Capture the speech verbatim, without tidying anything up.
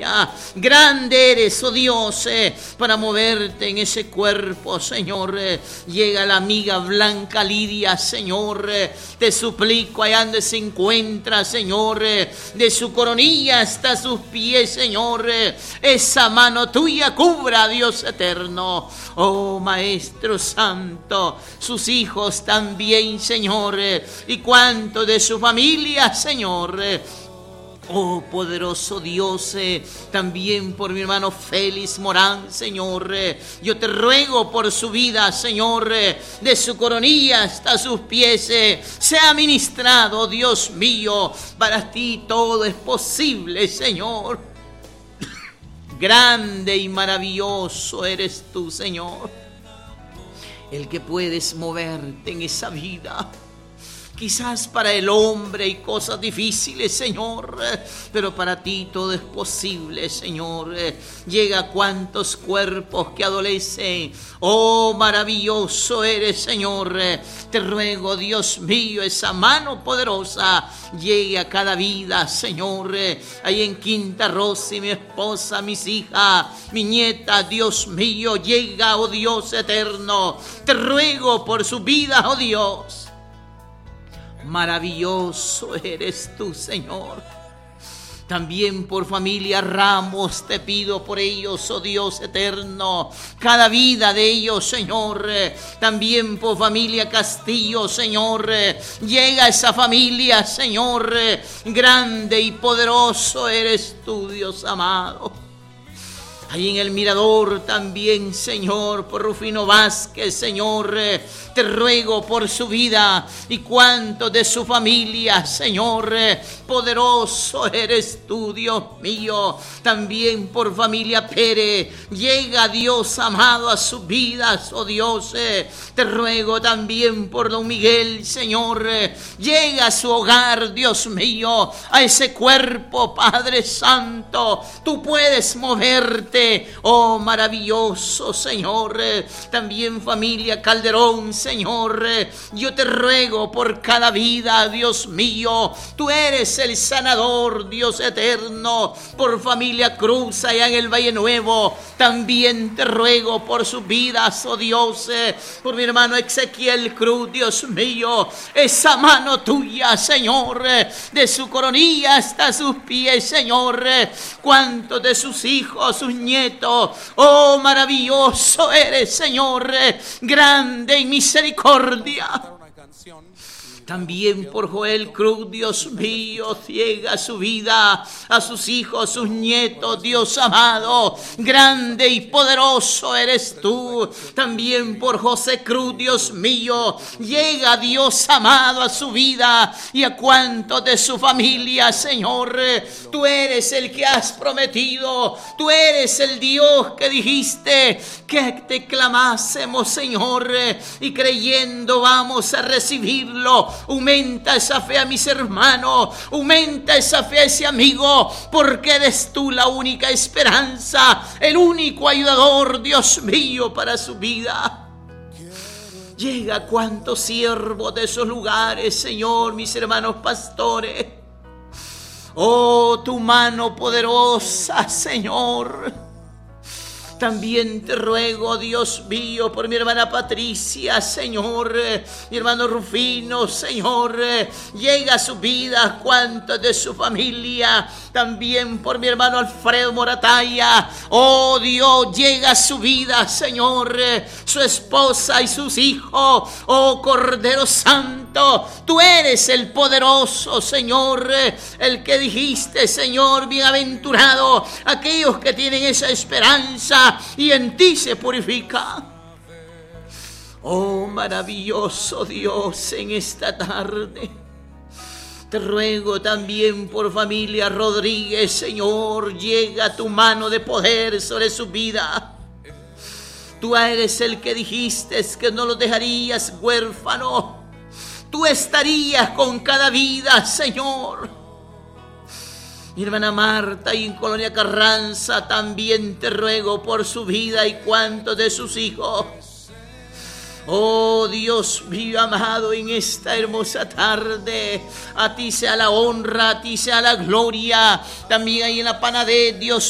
vida. Grande eres, oh Dios, eh, para moverte en ese cuerpo, Señor. Eh, llega la amiga Blanca Lidia, Señor. Eh, te suplico allá donde se encuentra, Señor. Eh, de su coronilla hasta sus pies, Señor. Eh, esa mano tuya cubra, Dios eterno. Oh Maestro Santo, sus hijos también, Señor. Eh, y cuánto de su familia, Señor. Eh, Oh poderoso Dios, eh, también por mi hermano Félix Morán, Señor. Eh, yo te ruego por su vida, Señor, eh, de su coronilla hasta sus pies. Eh, sea ministrado, Dios mío. Para ti todo es posible, Señor. Grande y maravilloso eres tú, Señor. El que puedes moverte en esa vida. Quizás para el hombre hay cosas difíciles, Señor, pero para ti todo es posible, Señor. Llega a cuantos cuerpos que adolecen. Oh, maravilloso eres, Señor. Te ruego, Dios mío, esa mano poderosa llegue a cada vida, Señor. Ahí en Quinta Rosy, mi esposa, mis hijas, mi nieta, Dios mío, llega, oh Dios eterno. Te ruego por su vida, oh Dios. Maravilloso eres tú, Señor. También por familia Ramos te pido por ellos, oh Dios eterno. Cada vida de ellos, Señor. También por familia Castillo, Señor. Llega esa familia, Señor. Grande y poderoso eres tú, Dios amado. Ahí en el Mirador también, Señor, por Rufino Vázquez, Señor, eh, te ruego por su vida y cuanto de su familia, Señor, eh, poderoso eres tú, Dios mío. También por familia Pérez, llega Dios amado a sus vidas, oh Dios, eh, te ruego también por don Miguel, Señor, eh, llega a su hogar, Dios mío, a ese cuerpo, Padre Santo, tú puedes moverte. Oh maravilloso Señor. También familia Calderón, Señor, yo te ruego por cada vida, Dios mío. Tú eres el sanador, Dios eterno. Por familia Cruz allá en el Valle Nuevo, también te ruego por sus vidas, oh Dios. Por mi hermano Ezequiel Cruz, Dios mío, esa mano tuya, Señor, de su coronilla hasta sus pies, Señor. Cuántos de sus hijos, sus nietos, oh maravilloso eres, Señor, grande en misericordia. También por Joel Cruz, Dios mío, ciega su vida a sus hijos, sus nietos, Dios amado, grande y poderoso eres tú. También por José Cruz, Dios mío, llega Dios amado a su vida y a cuantos de su familia, Señor. Tú eres el que has prometido, tú eres el Dios que dijiste que te clamásemos, Señor, y creyendo vamos a recibirlo. Aumenta esa fe a mis hermanos, aumenta esa fe a ese amigo, porque eres tú la única esperanza, el único ayudador, Dios mío, para su vida. Llega a cuantos siervos de esos lugares, Señor, mis hermanos pastores. Oh, tu mano poderosa, Señor. También te ruego, Dios mío, por mi hermana Patricia, Señor, mi hermano Rufino, Señor, llega a su vida, cuantos de su familia. También por mi hermano Alfredo Morataya, oh Dios, llega a su vida, Señor, su esposa y sus hijos, oh Cordero Santo, tú eres el poderoso, Señor, el que dijiste, Señor, bienaventurado aquellos que tienen esa esperanza y en ti se purifica. Oh maravilloso Dios, en esta tarde te ruego también por familia Rodríguez, Señor, llega tu mano de poder sobre su vida. Tú eres el que dijiste que no los dejarías huérfanos, tú estarías con cada vida, Señor. Mi hermana Marta y en Colonia Carranza también te ruego por su vida y cuantos de sus hijos. Oh Dios mío amado, en esta hermosa tarde, a ti sea la honra, a ti sea la gloria. También ahí en la Panadez, Dios